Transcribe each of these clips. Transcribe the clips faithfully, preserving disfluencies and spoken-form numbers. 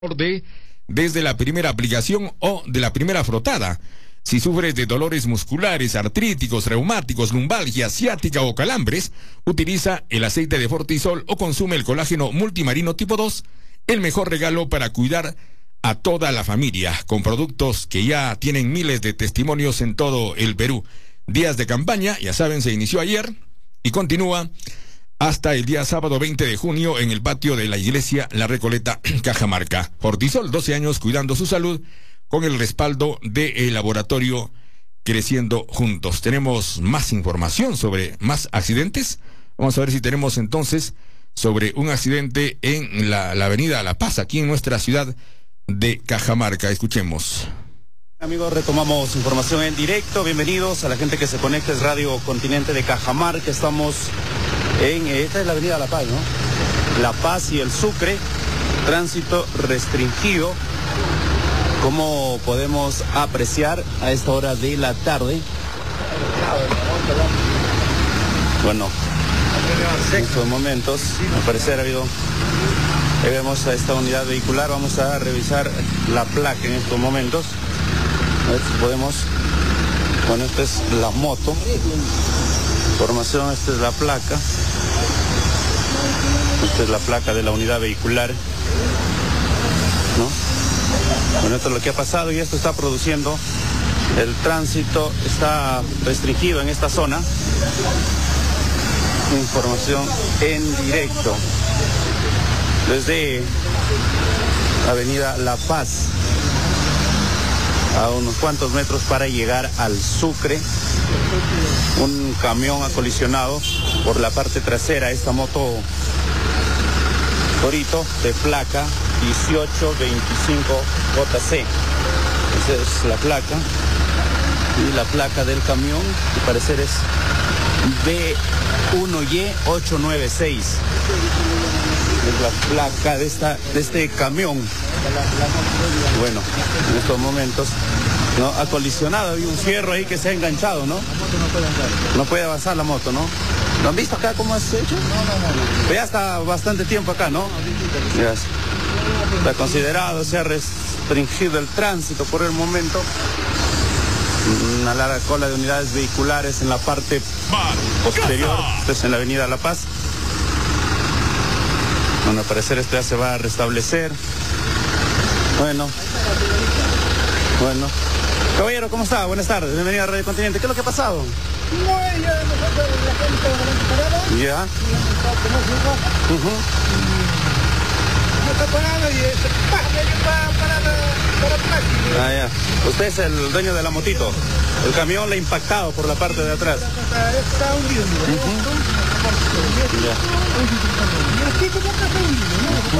de desde la primera aplicación o de la primera frotada. Si sufres de dolores musculares, artríticos, reumáticos, lumbalgia, ciática o calambres, utiliza el aceite de Fortisol o consume el colágeno multimarino tipo dos, el mejor regalo para cuidar a toda la familia, con productos que ya tienen miles de testimonios en todo el Perú. Días de campaña, ya saben, se inició ayer y continúa hasta el día sábado veinte de junio en el patio de la iglesia La Recoleta, Cajamarca. Fortisol, doce años cuidando su salud con el respaldo del laboratorio Creciendo Juntos. Tenemos más información sobre más accidentes. Vamos a ver si tenemos entonces sobre un accidente en la, la avenida La Paz, aquí en nuestra ciudad de Cajamarca. Escuchemos. Amigos, retomamos información en directo. Bienvenidos a la gente que se conecta. Es Radio Continente de Cajamarca. Estamos en, esta es la avenida La Paz, ¿no? La Paz y el Sucre. Tránsito restringido, como podemos apreciar a esta hora de la tarde. Bueno, en estos momentos, al parecer ha habido... Ahí vemos a esta unidad vehicular. Vamos a revisar la placa en estos momentos. A ver si podemos. Bueno, esta es la moto. Información, esta es la placa. Esta es la placa de la unidad vehicular, ¿no? Bueno, esto es lo que ha pasado y esto está produciendo. El tránsito está restringido en esta zona. Información en directo desde avenida La Paz, a unos cuantos metros para llegar al Sucre. Un camión ha colisionado por la parte trasera esta moto Torito de placa dieciocho veinticinco J C. Esa es la placa. Y la placa del camión, al parecer, es B uno Y ocho nueve seis. Es la placa de, esta, de este camión. Bueno, en estos momentos, ¿no? Ha colisionado, hay un fierro ahí que se ha enganchado, ¿no? No puede avanzar la moto, ¿no? ¿Lo han visto acá cómo es hecho? Pero ya está bastante tiempo acá, ¿no? Ya está considerado, se ha restringido el tránsito por el momento. Una larga cola de unidades vehiculares en la parte posterior. Esto es en la avenida La Paz. Bueno, al parecer esto ya se va a restablecer. Bueno. Bueno. Caballero, ¿cómo está? Buenas tardes. Bienvenido a Radio Continente. ¿Qué es lo que ha pasado? No, ya nosotros la gente parada. Ya. Uh-huh. No está parado y se para para para atrás. Ah, ya. Usted es el dueño de la motito. El camión le ha impactado por la parte de atrás. Está hundido. Ya. Aquí como está hundido,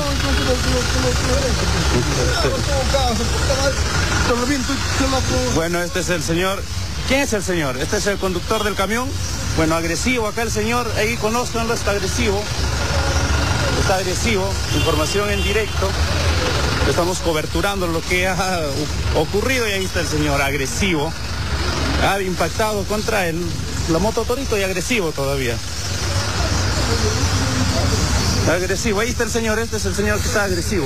¿no? Bueno, este es el señor. ¿Quién es el señor? Este es el conductor del camión. Bueno, agresivo acá el señor. Ahí conózcanlo, está agresivo. Está agresivo. Información en directo. Estamos coberturando lo que ha ocurrido y ahí está el señor agresivo. Ha impactado contra el, la moto Torito y agresivo todavía. Agresivo, ahí está el señor, este es el señor que está agresivo.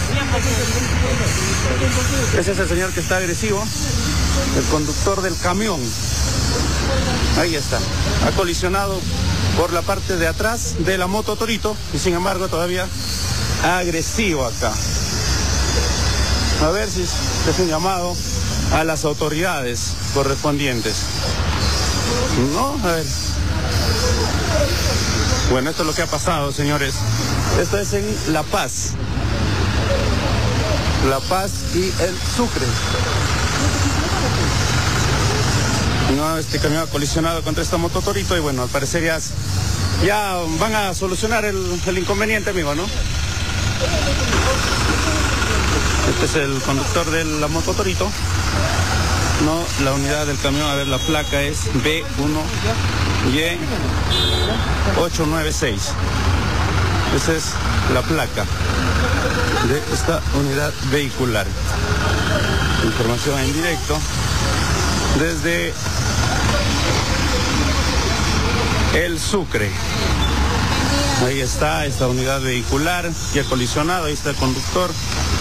Ese es el señor que está agresivo, el conductor del camión. Ahí está, ha colisionado por la parte de atrás de la moto Torito y sin embargo todavía agresivo acá. A ver si es un llamado a las autoridades correspondientes. No, a ver. Bueno, esto es lo que ha pasado, señores. Esto es en La Paz. La Paz y el Sucre. No, este camión ha colisionado contra esta moto Torito y bueno, al parecer ya, ya van a solucionar el, el inconveniente, amigo, ¿no? Este es el conductor de la moto Torito. No, la unidad del camión, a ver, la placa es B uno Y ocho nueve seis. Esa es la placa de esta unidad vehicular. Información en directo desde el Sucre. Ahí está esta unidad vehicular que ha colisionado, ahí está el conductor.